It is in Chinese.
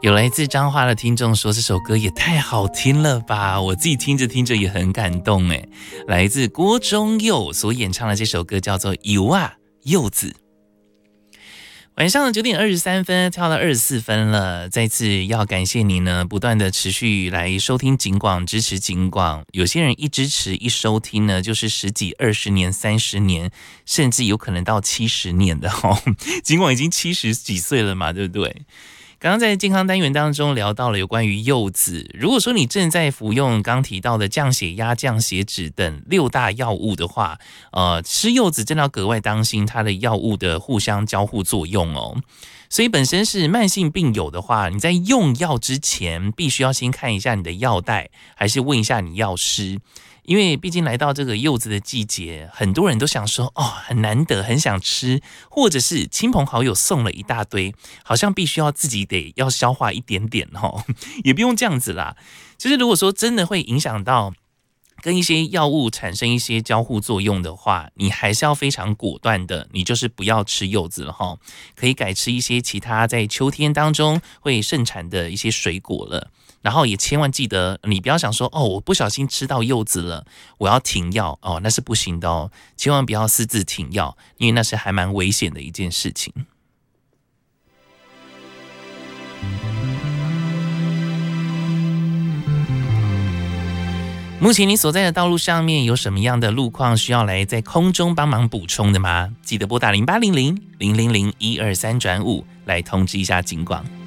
有来自彰化的听众说这首歌也太好听了吧，我自己听着听着也很感动诶。来自郭中佑所演唱的这首歌叫做《游啊柚子》。晚上的9点23分，跳到24分了。再次要感谢你呢，不断的持续来收听警广，支持警广。有些人一支持一收听呢，就是10几、20年、30年，甚至有可能到70年的哦。警广已经70几岁了嘛，对不对？刚刚在健康单元当中聊到了有关于柚子，如果说你正在服用刚提到的降血压、降血脂等6大药物的话，吃柚子真的要格外当心它的药物的互相交互作用哦。所以本身是慢性病友的话，你在用药之前必须要先看一下你的药袋，还是问一下你药师。因为毕竟来到这个柚子的季节，很多人都想说很难得，很想吃，或者是亲朋好友送了一大堆，好像必须要自己得要消化一点点也不用这样子啦。就是如果说真的会影响到跟一些药物产生一些交互作用的话，你还是要非常果断的，你就是不要吃柚子了可以改吃一些其他在秋天当中会盛产的一些水果了。然后也千万记得，你不要想说我不小心吃到柚子了，我要停药那是不行的千万不要私自停药，因为那是还蛮危险的一件事情。目前你所在的道路上面有什么样的路况需要来在空中帮忙补充的吗？记得拨打0800-000-123转5来通知一下警广。